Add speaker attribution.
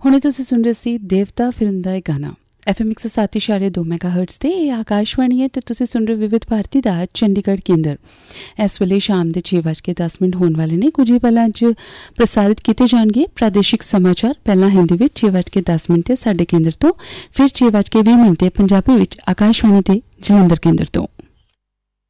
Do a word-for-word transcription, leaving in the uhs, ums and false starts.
Speaker 1: ਹੁਣੇ ਤੁਸੀਂ ਸੁਣ ਰਹੇ ਸੀ ਦੇਵਤਾ ਫਿਲਮ ਦਾ ਇਹ ਗਾਣਾ ਐਫ ਐਮ ਇੱਕ ਸੌ ਸੱਤ ਇਸ਼ਾਰੇ ਦੋ ਮੈਗਾ ਹਰਟਸ 'ਤੇ। ਇਹ ਆਕਾਸ਼ਵਾਣੀ ਹੈ ਅਤੇ ਤੁਸੀਂ ਸੁਣ ਰਹੇ ਵਿਵਿਧ ਭਾਰਤੀ ਦਾ ਚੰਡੀਗੜ੍ਹ ਕੇਂਦਰ। ਇਸ ਵੇਲੇ ਸ਼ਾਮ ਦੇ ਛੇ ਵੱਜ ਕੇ ਦਸ ਮਿੰਟ ਹੋਣ ਵਾਲੇ ਨੇ। ਕੁਝ ਹੀ ਪਲਾਂ 'ਚ ਪ੍ਰਸਾਰਿਤ ਕੀਤੇ ਜਾਣਗੇ ਪ੍ਰਾਦੇਸ਼ਿਕ ਸਮਾਚਾਰ, ਪਹਿਲਾਂ ਹਿੰਦੀ ਵਿੱਚ ਛੇ ਵੱਜ ਕੇ ਦਸ ਮਿੰਟ 'ਤੇ ਸਾਡੇ ਕੇਂਦਰ ਤੋਂ, ਫਿਰ ਛੇ ਵੱਜ ਕੇ ਵੀਹ ਮਿੰਟ 'ਤੇ ਪੰਜਾਬੀ ਵਿੱਚ ਆਕਾਸ਼ਵਾਣੀ ਦੇ ਜਲੰਧਰ ਕੇਂਦਰ ਤੋਂ।